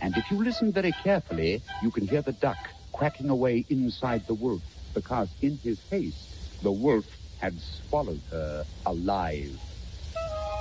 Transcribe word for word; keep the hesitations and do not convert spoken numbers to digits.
And if you listen very carefully, you can hear the duck quacking away inside the wolf, because in his haste, the wolf had swallowed her alive.